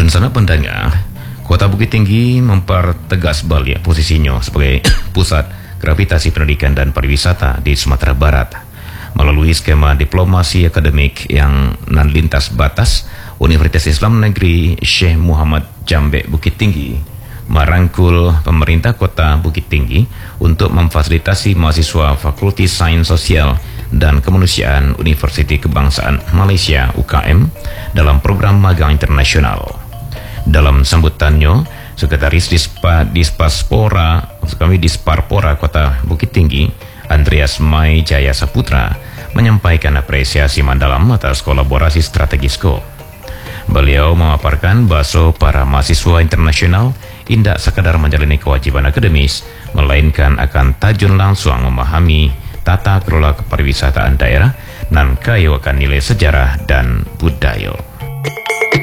sana pendengar, Kota Bukit Tinggi mempertegas balik posisinya sebagai pusat gravitasi pendidikan dan pariwisata di Sumatera Barat melalui skema diplomasi akademik yang nan lintas batas. Universitas Islam Negeri Syekh Muhammad Jambe Bukit Tinggi merangkul pemerintah Kota Bukit Tinggi untuk memfasilitasi mahasiswa Fakulti Sains Sosial dan Kemanusiaan Universiti Kebangsaan Malaysia UKM dalam program magang internasional. Dalam sambutannya, Sekretaris Disparpora Kota Bukit Tinggi Andreas Mai Jaya Saputra menyampaikan apresiasi mendalam atas kolaborasi strategisku. Beliau memaparkan bahwa para mahasiswa internasional tidak sekadar menjalani kewajiban akademis, melainkan akan terjun langsung memahami tata kelola kepariwisataan daerah dan kaya akan nilai sejarah dan budaya.